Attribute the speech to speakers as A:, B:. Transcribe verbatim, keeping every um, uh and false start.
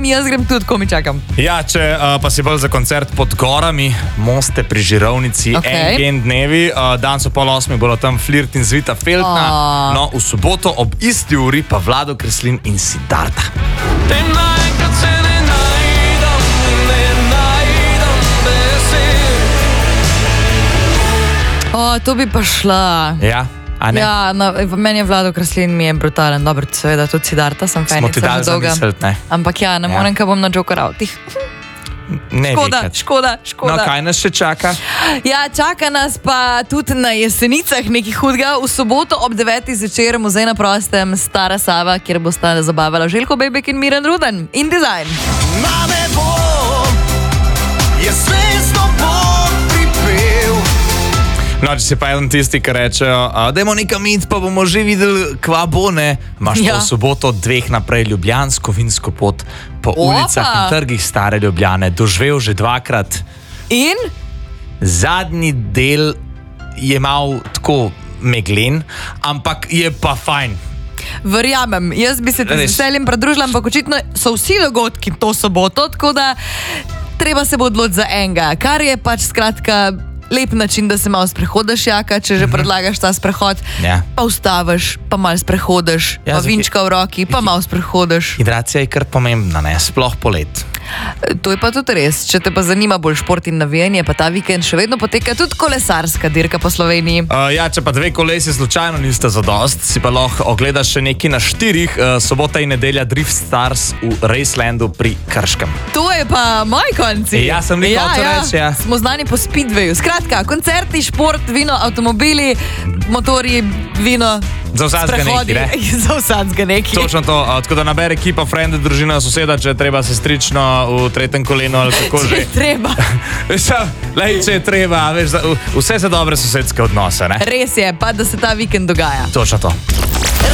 A: jaz grem tudi, ko mi čakam.
B: Ja, če uh, pa si bolj za koncert pod gorami, Moste pri Žirovnici,
A: Okay.
B: en gen dnevi, uh, dan so pol osmi, bodo tam Flirt in Zvita Feltna,
A: Oh.
B: no v soboto ob isti uri pa Vlado Kreslin in Siddharta.
A: O, to bi pa šla.
B: Ja, a ne?
A: Ja, no, meni je Vlado Kreslin, mi je brutalen. Dobro, seveda tudi Siddharta, sem
B: Smo ti
A: fanica
B: dali
A: dolga.
B: zamisliti, ne?
A: Ampak ja, ne
B: Ja.
A: morem, kaj bom na Joker Outih.
B: Ne
A: Škoda,
B: vikati.
A: škoda, škoda.
B: No, kaj nas še čaka?
A: Ja, čaka nas pa tudi na Jesenicah nekaj hudega. V soboto ob devetih zvečer muzej na prostem Stara Sava, kjer bo sta zabavala Željko Bebek in Miran Ruden. In dizajn.
C: Na nebo je zvezdo Bog pripel.
B: No, če si pa eden tisti, ki rečejo, uh, dajmo nekam iti, pa bomo že videli, kva bo, ne? Imaš
A: Ja.
B: pa v soboto dveh naprej ljubljansko vinsko pot po
A: Opa.
B: ulicah in trgih Stare Ljubljane. Doživel že dvakrat.
A: In
B: Zadnji del je mal tako meglen, ampak je pa fajn.
A: verjamem, jaz bi se ti z
B: Res.
A: veseljem pridružila, ampak očitno so vsi dogodki to soboto, tako da treba se bo odločiti za enega, kar je pač skratka lep način, da se malo sprehodaš, jaka, če že predlagaš ta sprehod,
B: Ja.
A: pa ustaviš, pa malo sprehodaš,
B: Ja,
A: pa
B: za-
A: vinčka v roki, pa malo sprehodaš.
B: Hidracija je kar pomembna, ne? Sploh polet.
A: To je pa tudi res. Če te pa zanima bolj šport in navijanje, pa ta vikend še vedno poteka tudi kolesarska dirka po Sloveniji.
B: Uh, ja, če pa dve kolesi slučajno niste zadost, si pa lahko ogledaš še nekaj na štirih, uh, sobota in nedelja Drift Stars v Racelandu pri Krškem.
A: To je pa moj konci.
B: Ja, sem nekaj hotel reči, ja.
A: Smo znani po speedwayu. Skratka, koncerti, šport, vino, avtomobili, motorji, vino.
B: Za vsakega
A: sprehodi.
B: nekaj,
A: Za vsakega nekaj.
B: Točno to, uh, tako da nabere ekipa, frende, družina, soseda, če je treba sestrično v tretjem kolenu ali kako
A: Če
B: že.
A: je treba.
B: Veš, a, lej, če je treba, veš, za- vse za dobre sosedske odnose, ne?
A: Res je, pa da se ta vikend dogaja.
B: Točno to.